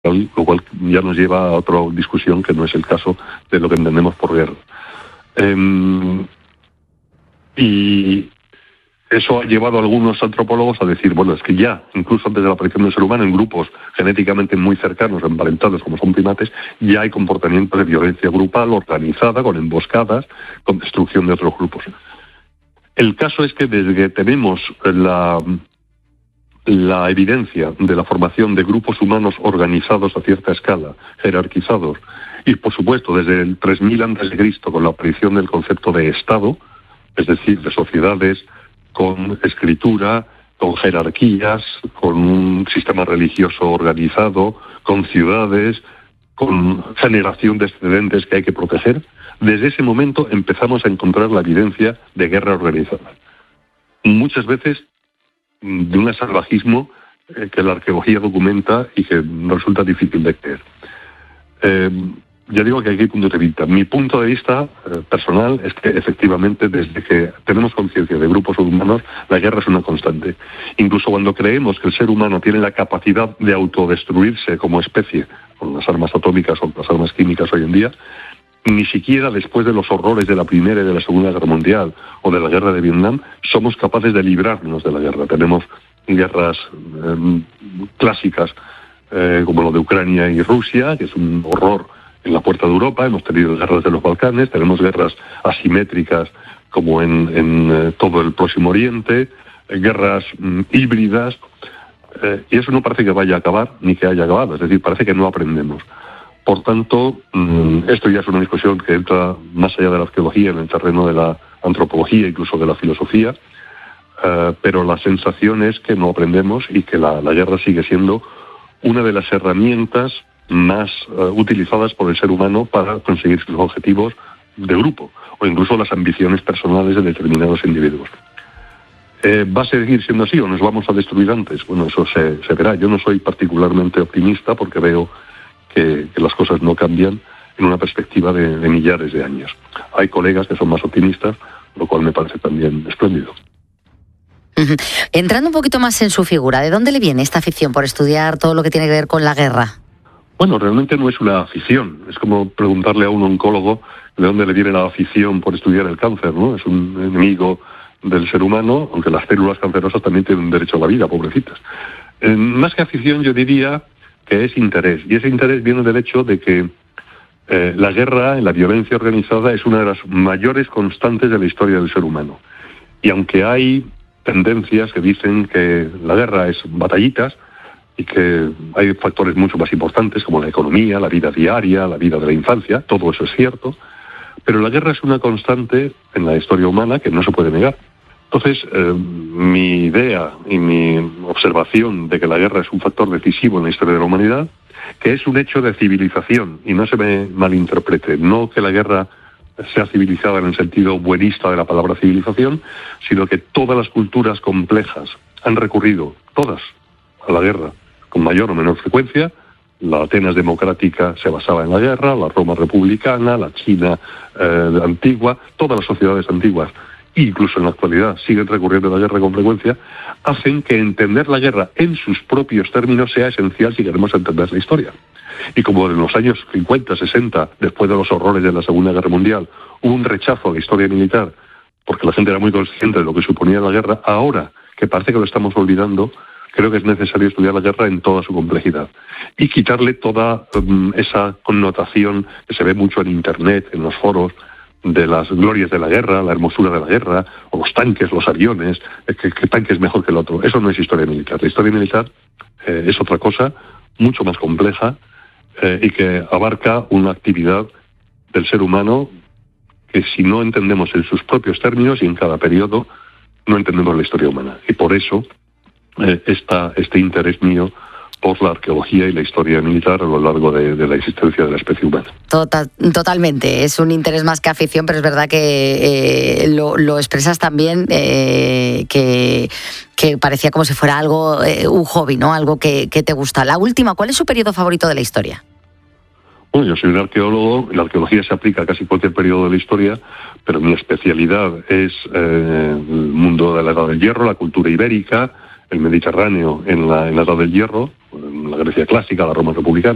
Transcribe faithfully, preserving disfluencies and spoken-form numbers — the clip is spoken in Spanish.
lo cual ya nos lleva a otra discusión que no es el caso de lo que entendemos por guerra. Eh, y eso ha llevado a algunos antropólogos a decir, bueno, es que ya, incluso antes de la aparición del ser humano, en grupos genéticamente muy cercanos, emparentados como son primates, ya hay comportamientos de violencia grupal organizada, con emboscadas, con destrucción de otros grupos. El caso es que desde que tenemos la, la evidencia de la formación de grupos humanos organizados a cierta escala, jerarquizados, y por supuesto desde el tres mil antes de Cristo con la aparición del concepto de Estado, es decir, de sociedades con escritura, con jerarquías, con un sistema religioso organizado, con ciudades, con generación de excedentes que hay que proteger. Desde ese momento empezamos a encontrar la evidencia de guerra organizada. Muchas veces de un salvajismo eh, que la arqueología documenta y que nos resulta difícil de creer. Eh, Ya digo que aquí hay puntos de vista. Mi punto de vista eh, personal es que efectivamente desde que tenemos conciencia de grupos humanos, la guerra es una constante. Incluso cuando creemos que el ser humano tiene la capacidad de autodestruirse como especie, con las armas atómicas o las armas químicas hoy en día, ni siquiera después de los horrores de la Primera y de la Segunda Guerra Mundial o de la Guerra de Vietnam, somos capaces de librarnos de la guerra. Tenemos guerras eh, clásicas eh, como lo de Ucrania y Rusia, que es un horror en la puerta de Europa, hemos tenido guerras de los Balcanes, tenemos guerras asimétricas como en, en eh, todo el Próximo Oriente, eh, guerras mm, híbridas, eh, y eso no parece que vaya a acabar, ni que haya acabado, es decir, parece que no aprendemos. Por tanto, mmm, esto ya es una discusión que entra más allá de la arqueología, en el terreno de la antropología, incluso de la filosofía, eh, pero la sensación es que no aprendemos y que la, la guerra sigue siendo una de las herramientas más uh, utilizadas por el ser humano para conseguir sus objetivos de grupo o incluso las ambiciones personales de determinados individuos. Eh, ¿Va a seguir siendo así o nos vamos a destruir antes? Bueno, eso se, se verá. Yo no soy particularmente optimista porque veo que, que las cosas no cambian en una perspectiva de, de millares de años. Hay colegas que son más optimistas, lo cual me parece también espléndido. Uh-huh. Entrando un poquito más en su figura, ¿de dónde le viene esta afición por estudiar todo lo que tiene que ver con la guerra? Bueno, realmente no es una afición. Es como preguntarle a un oncólogo de dónde le viene la afición por estudiar el cáncer, ¿no? Es un enemigo del ser humano, aunque las células cancerosas también tienen derecho a la vida, pobrecitas. Eh, más que afición, yo diría que es interés. Y ese interés viene del hecho de que eh, la guerra, la violencia organizada, es una de las mayores constantes de la historia del ser humano. Y aunque hay tendencias que dicen que la guerra es batallitas, y que hay factores mucho más importantes como la economía, la vida diaria, la vida de la infancia, todo eso es cierto, pero la guerra es una constante en la historia humana que no se puede negar. Entonces, eh, mi idea y mi observación de que la guerra es un factor decisivo en la historia de la humanidad, que es un hecho de civilización, y no se me malinterprete, no que la guerra sea civilizada en el sentido buenista de la palabra civilización, sino que todas las culturas complejas han recurrido, todas, a la guerra, con mayor o menor frecuencia. La Atenas democrática se basaba en la guerra, la Roma republicana, la China eh, antigua, todas las sociedades antiguas, incluso en la actualidad, siguen recurriendo a la guerra con frecuencia, hacen que entender la guerra en sus propios términos sea esencial si queremos entender la historia. Y como en los años cincuenta, sesenta, después de los horrores de la Segunda Guerra Mundial, hubo un rechazo a la historia militar, porque la gente era muy consciente de lo que suponía la guerra, ahora que parece que lo estamos olvidando, creo que es necesario estudiar la guerra en toda su complejidad y quitarle toda um, esa connotación que se ve mucho en Internet, en los foros, de las glorias de la guerra, la hermosura de la guerra, o los tanques, los aviones, que, que tanque es mejor que el otro. Eso no es historia militar. La historia militar eh, es otra cosa, mucho más compleja, eh, y que abarca una actividad del ser humano que si no entendemos en sus propios términos y en cada periodo, no entendemos la historia humana. Y por eso Eh, esta, este interés mío por la arqueología y la historia militar a lo largo de, de la existencia de la especie humana. Total, totalmente, es un interés más que afición, pero es verdad que eh, lo, lo expresas también eh, que, que parecía como si fuera algo, eh, un hobby, ¿no? Algo que, que te gusta. La última, ¿cuál es su periodo favorito de la historia? Bueno, yo soy un arqueólogo, la arqueología se aplica a casi cualquier periodo de la historia, pero mi especialidad es eh, el mundo de la Edad del Hierro, la cultura ibérica, el Mediterráneo en la, en la Edad del Hierro, en la Grecia clásica, la Roma republicana.